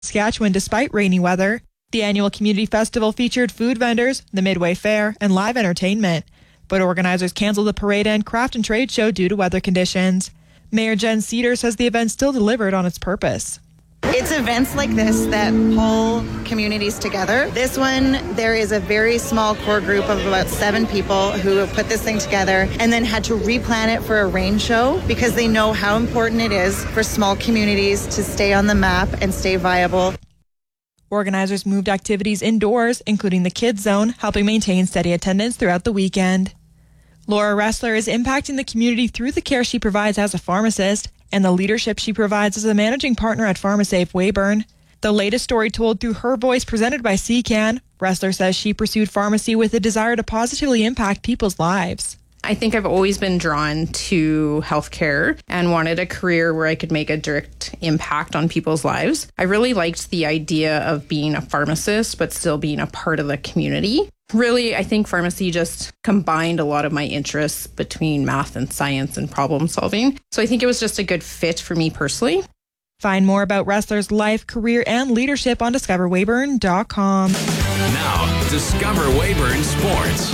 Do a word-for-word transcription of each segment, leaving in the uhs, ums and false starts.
Saskatchewan despite rainy weather. The annual community festival featured food vendors, the Midway Fair, and live entertainment. But organizers canceled the parade and craft and trade show due to weather conditions. Mayor Jen Cedar says the event still delivered on its purpose. It's events like this that pull communities together. This one, there is a very small core group of about seven people who have put this thing together and then had to replan it for a rain show because they know how important it is for small communities to stay on the map and stay viable. Organizers moved activities indoors, including the Kids Zone, helping maintain steady attendance throughout the weekend. Laura Ressler is impacting the community through the care she provides as a pharmacist and the leadership she provides as a managing partner at PharmaSafe Weyburn. The latest story told through her voice presented by C C A N. Ressler says she pursued pharmacy with a desire to positively impact people's lives. I think I've always been drawn to healthcare and wanted a career where I could make a direct impact on people's lives. I really liked the idea of being a pharmacist, but still being a part of the community. Really, I think pharmacy just combined a lot of my interests between math and science and problem solving. So I think it was just a good fit for me personally. Find more about Ressler's life, career, and leadership on discover weyburn dot com. Now, Discover Weyburn Sports.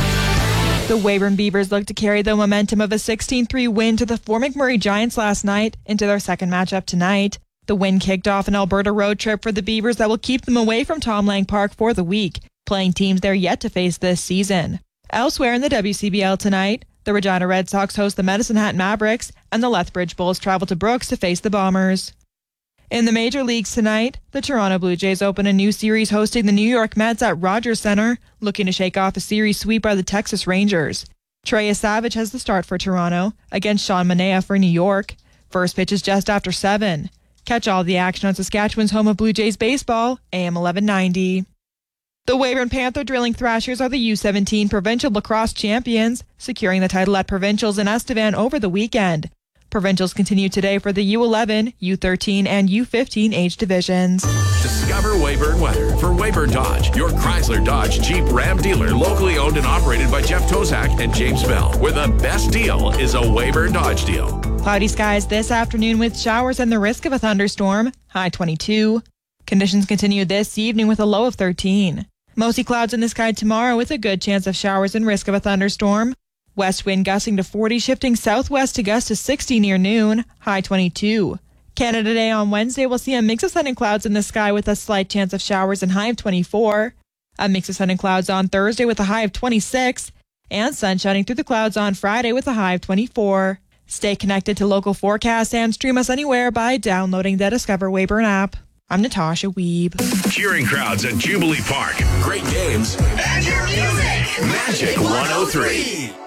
The Weyburn Beavers look to carry the momentum of a sixteen three win to the Fort McMurray Giants last night into their second matchup tonight. The win kicked off an Alberta road trip for the Beavers that will keep them away from Tom Lang Park for the week, playing teams they're yet to face this season. Elsewhere in the W C B L tonight, the Regina Red Sox host the Medicine Hat Mavericks, and the Lethbridge Bulls travel to Brooks to face the Bombers. In the major leagues tonight, the Toronto Blue Jays open a new series hosting the New York Mets at Rogers Center, looking to shake off a series sweep by the Texas Rangers. Trey Savage has the start for Toronto against Sean Manaea for New York. First pitch is just after seven. Catch all the action on Saskatchewan's home of Blue Jays baseball, A M eleven ninety. The Weyburn Panther Drilling Thrashers are the U seventeen Provincial Lacrosse Champions, securing the title at Provincials in Estevan over the weekend. Provincials continue today for the U eleven, U thirteen, and U fifteen age divisions. Discover Weyburn weather for Weyburn Dodge, your Chrysler Dodge Jeep Ram dealer, locally owned and operated by Jeff Tozak and James Bell, where the best deal is a Weyburn Dodge deal. Cloudy skies this afternoon with showers and the risk of a thunderstorm, high twenty-two. Conditions continue this evening with a low of thirteen. Mostly clouds in the sky tomorrow with a good chance of showers and risk of a thunderstorm. West wind gusting to forty, shifting southwest to gust to sixty near noon, high twenty-two. Canada Day on Wednesday will see a mix of sun and clouds in the sky with a slight chance of showers and high of twenty-four. A mix of sun and clouds on Thursday with a high of twenty-six. And sun shining through the clouds on Friday with a high of twenty-four. Stay connected to local forecasts and stream us anywhere by downloading the Discover Weyburn app. I'm Natasha Weeb. Cheering crowds at Jubilee Park. Great games. And your music. Magic one oh three.